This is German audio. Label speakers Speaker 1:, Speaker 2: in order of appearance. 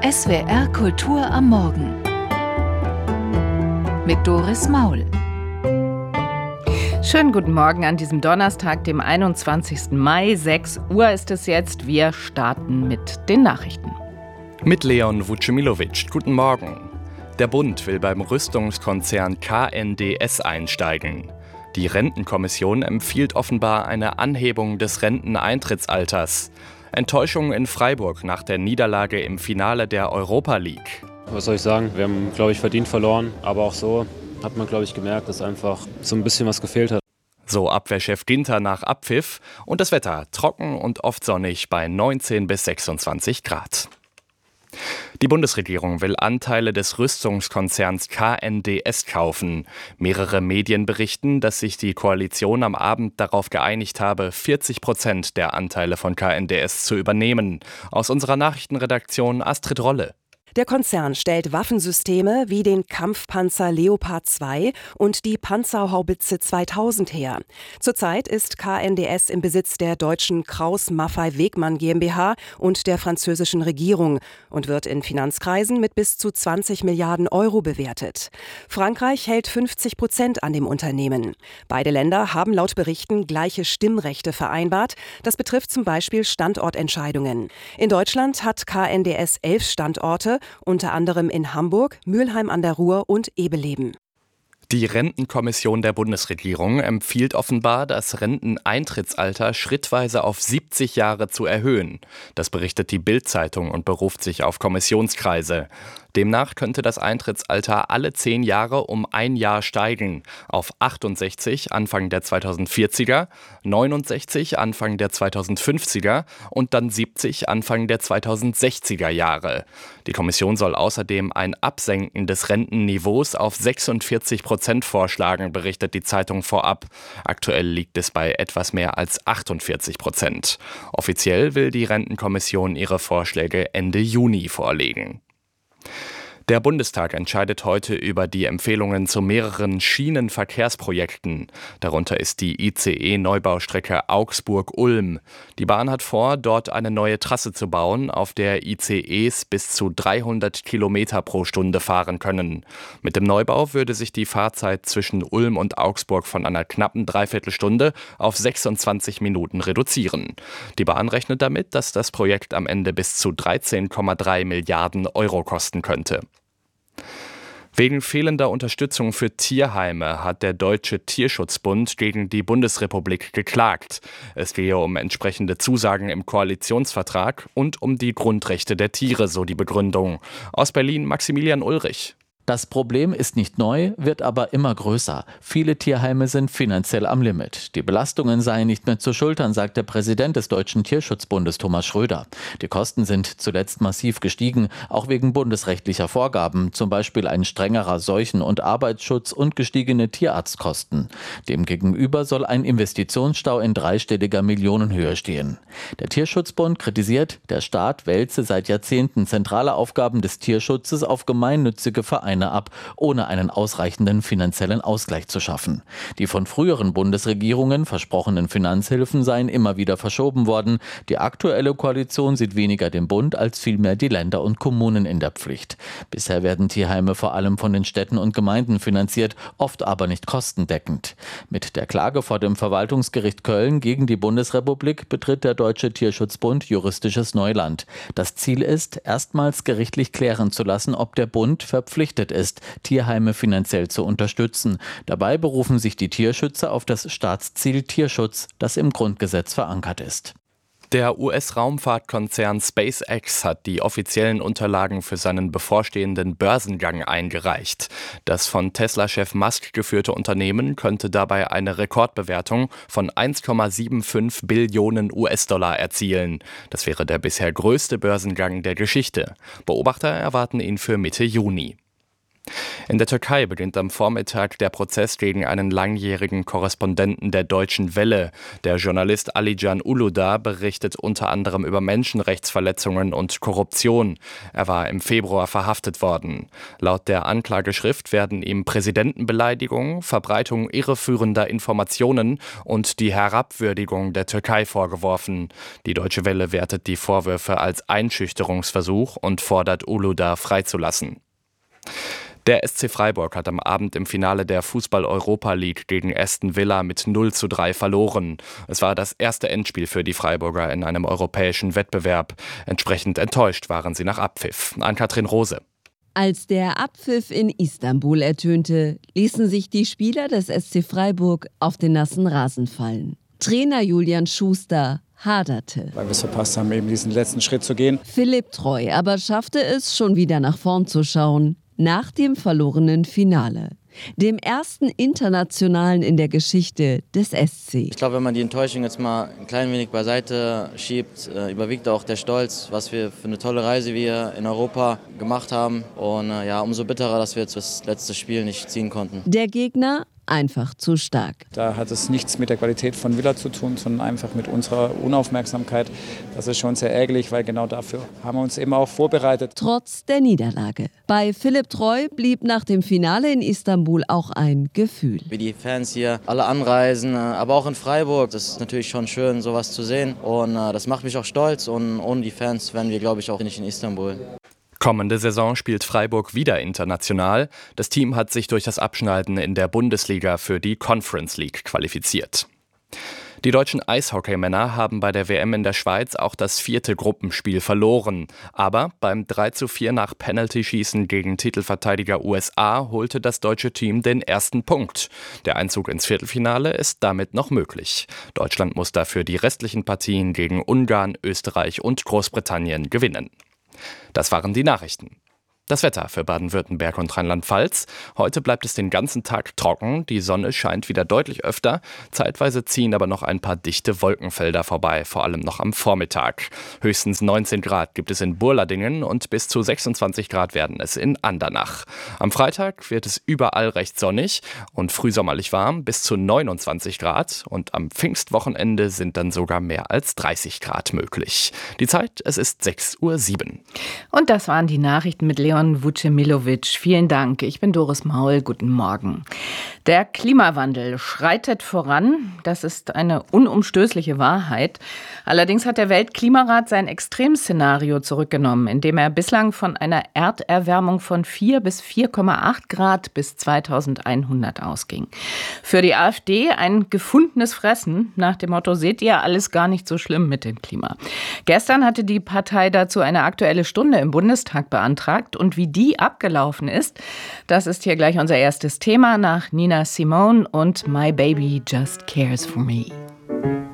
Speaker 1: SWR Kultur am Morgen mit Doris Maul.
Speaker 2: Schönen guten Morgen an diesem Donnerstag, dem 21. Mai. 6 Uhr ist es jetzt. Wir starten mit den Nachrichten.
Speaker 3: Mit Leon Vucemilovic. Guten Morgen. Der Bund will beim Rüstungskonzern KNDS einsteigen. Die Rentenkommission empfiehlt offenbar eine Anhebung des Renteneintrittsalters. Enttäuschung in Freiburg nach der Niederlage im Finale der Europa League.
Speaker 4: Was soll ich sagen? Wir haben, glaube ich, verdient verloren. Aber auch so hat man, glaube ich, gemerkt, dass einfach so ein bisschen was gefehlt hat.
Speaker 3: So Abwehrchef Ginter nach Abpfiff. Und das Wetter trocken und oft sonnig bei 19 bis 26 Grad. Die Bundesregierung will Anteile des Rüstungskonzerns KNDS kaufen. Mehrere Medien berichten, dass sich die Koalition am Abend darauf geeinigt habe, 40% der Anteile von KNDS zu übernehmen. Aus unserer Nachrichtenredaktion Astrid Rolle.
Speaker 5: Der Konzern stellt Waffensysteme wie den Kampfpanzer Leopard 2 und die Panzerhaubitze 2000 her. Zurzeit ist KNDS im Besitz der deutschen Krauss-Maffei-Wegmann GmbH und der französischen Regierung und wird in Finanzkreisen mit bis zu 20 Milliarden Euro bewertet. Frankreich hält 50% an dem Unternehmen. Beide Länder haben laut Berichten gleiche Stimmrechte vereinbart. Das betrifft zum Beispiel Standortentscheidungen. In Deutschland hat KNDS 11 Standorte, unter anderem in Hamburg, Mülheim an der Ruhr und Ebeleben.
Speaker 3: Die Rentenkommission der Bundesregierung empfiehlt offenbar, das Renteneintrittsalter schrittweise auf 70 Jahre zu erhöhen. Das berichtet die Bild-Zeitung und beruft sich auf Kommissionskreise. Demnach könnte das Eintrittsalter alle 10 Jahre um 1 Jahr steigen, auf 68 Anfang der 2040er, 69 Anfang der 2050er und dann 70 Anfang der 2060er Jahre. Die Kommission soll außerdem ein Absenken des Rentenniveaus auf 46% vorschlagen, berichtet die Zeitung vorab. Aktuell liegt es bei etwas mehr als 48%. Offiziell will die Rentenkommission ihre Vorschläge Ende Juni vorlegen. Der Bundestag entscheidet heute über die Empfehlungen zu mehreren Schienenverkehrsprojekten. Darunter ist die ICE-Neubaustrecke Augsburg-Ulm. Die Bahn hat vor, dort eine neue Trasse zu bauen, auf der ICEs bis zu 300 Kilometer pro Stunde fahren können. Mit dem Neubau würde sich die Fahrzeit zwischen Ulm und Augsburg von einer knappen Dreiviertelstunde auf 26 Minuten reduzieren. Die Bahn rechnet damit, dass das Projekt am Ende bis zu 13,3 Milliarden Euro kosten könnte. Wegen fehlender Unterstützung für Tierheime hat der Deutsche Tierschutzbund gegen die Bundesrepublik geklagt. Es gehe um entsprechende Zusagen im Koalitionsvertrag und um die Grundrechte der Tiere, so die Begründung. Aus Berlin Maximilian Ulrich.
Speaker 6: Das Problem ist nicht neu, wird aber immer größer. Viele Tierheime sind finanziell am Limit. Die Belastungen seien nicht mehr zu schultern, sagt der Präsident des Deutschen Tierschutzbundes Thomas Schröder. Die Kosten sind zuletzt massiv gestiegen, auch wegen bundesrechtlicher Vorgaben, zum Beispiel ein strengerer Seuchen- und Arbeitsschutz und gestiegene Tierarztkosten. Demgegenüber soll ein Investitionsstau in dreistelliger Millionenhöhe stehen. Der Tierschutzbund kritisiert, der Staat wälze seit Jahrzehnten zentrale Aufgaben des Tierschutzes auf gemeinnützige Vereine ab, ohne einen ausreichenden finanziellen Ausgleich zu schaffen. Die von früheren Bundesregierungen versprochenen Finanzhilfen seien immer wieder verschoben worden. Die aktuelle Koalition sieht weniger den Bund als vielmehr die Länder und Kommunen in der Pflicht. Bisher werden Tierheime vor allem von den Städten und Gemeinden finanziert, oft aber nicht kostendeckend. Mit der Klage vor dem Verwaltungsgericht Köln gegen die Bundesrepublik betritt der Deutsche Tierschutzbund juristisches Neuland. Das Ziel ist, erstmals gerichtlich klären zu lassen, ob der Bund verpflichtet ist, Tierheime finanziell zu unterstützen. Dabei berufen sich die Tierschützer auf das Staatsziel Tierschutz, das im Grundgesetz verankert ist.
Speaker 3: Der US-Raumfahrtkonzern SpaceX hat die offiziellen Unterlagen für seinen bevorstehenden Börsengang eingereicht. Das von Tesla-Chef Musk geführte Unternehmen könnte dabei eine Rekordbewertung von 1,75 Billionen US-Dollar erzielen. Das wäre der bisher größte Börsengang der Geschichte. Beobachter erwarten ihn für Mitte Juni. In der Türkei beginnt am Vormittag der Prozess gegen einen langjährigen Korrespondenten der Deutschen Welle. Der Journalist Alican Uludağ berichtet unter anderem über Menschenrechtsverletzungen und Korruption. Er war im Februar verhaftet worden. Laut der Anklageschrift werden ihm Präsidentenbeleidigung, Verbreitung irreführender Informationen und die Herabwürdigung der Türkei vorgeworfen. Die Deutsche Welle wertet die Vorwürfe als Einschüchterungsversuch und fordert Uludağ freizulassen. Der SC Freiburg hat am Abend im Finale der Fußball-Europa League gegen Aston Villa mit 0:3 verloren. Es war das erste Endspiel für die Freiburger in einem europäischen Wettbewerb. Entsprechend enttäuscht waren sie nach Abpfiff. Ann-Kathrin Rose.
Speaker 7: Als der Abpfiff in Istanbul ertönte, ließen sich die Spieler des SC Freiburg auf den nassen Rasen fallen. Trainer Julian Schuster haderte.
Speaker 8: Weil wir es verpasst haben, eben diesen letzten Schritt zu gehen.
Speaker 7: Philipp Treu aber schaffte es, schon wieder nach vorn zu schauen. Nach dem verlorenen Finale, dem ersten internationalen in der Geschichte des SC.
Speaker 9: Ich glaube, wenn man die Enttäuschung jetzt mal ein klein wenig beiseite schiebt, überwiegt auch der Stolz, was wir für eine tolle Reise wir in Europa gemacht haben. Und umso bitterer, dass wir jetzt das letzte Spiel nicht ziehen konnten. Der Gegner einfach zu stark.
Speaker 8: Da hat es nichts mit der Qualität von Villa zu tun, sondern einfach mit unserer Unaufmerksamkeit. Das ist schon sehr ärgerlich, weil genau dafür haben wir uns eben auch vorbereitet.
Speaker 7: Trotz der Niederlage. Bei Philipp Treu blieb nach dem Finale in Istanbul auch ein Gefühl.
Speaker 9: Wie die Fans hier alle anreisen, aber auch in Freiburg. Das ist natürlich schon schön, sowas zu sehen. Und das macht mich auch stolz. Und ohne die Fans wären wir, glaube ich, auch nicht in Istanbul.
Speaker 3: Kommende Saison spielt Freiburg wieder international. Das Team hat sich durch das Abschneiden in der Bundesliga für die Conference League qualifiziert. Die deutschen Eishockeymänner haben bei der WM in der Schweiz auch das 4. Gruppenspiel verloren. Aber beim 3:4 nach Penaltyschießen gegen Titelverteidiger USA holte das deutsche Team den ersten Punkt. Der Einzug ins Viertelfinale ist damit noch möglich. Deutschland muss dafür die restlichen Partien gegen Ungarn, Österreich und Großbritannien gewinnen. Das waren die Nachrichten. Das Wetter für Baden-Württemberg und Rheinland-Pfalz. Heute bleibt es den ganzen Tag trocken, die Sonne scheint wieder deutlich öfter. Zeitweise ziehen aber noch ein paar dichte Wolkenfelder vorbei, vor allem noch am Vormittag. Höchstens 19 Grad gibt es in Burladingen und bis zu 26 Grad werden es in Andernach. Am Freitag wird es überall recht sonnig und frühsommerlich warm, bis zu 29 Grad. Und am Pfingstwochenende sind dann sogar mehr als 30 Grad möglich. Die Zeit, es ist 6:07 Uhr.
Speaker 2: Und das waren die Nachrichten mit Leon Vucemilovic. Vielen Dank. Ich bin Doris Maul. Guten Morgen. Der Klimawandel schreitet voran. Das ist eine unumstößliche Wahrheit. Allerdings hat der Weltklimarat sein Extremszenario zurückgenommen, indem er bislang von einer Erderwärmung von 4 bis 4,8 Grad bis 2100 ausging. Für die AfD ein gefundenes Fressen nach dem Motto, seht ihr, alles gar nicht so schlimm mit dem Klima. Gestern hatte die Partei dazu eine Aktuelle Stunde im Bundestag beantragt. Und wie die abgelaufen ist, das ist hier gleich unser erstes Thema nach Nina Simone und My Baby Just Cares for Me.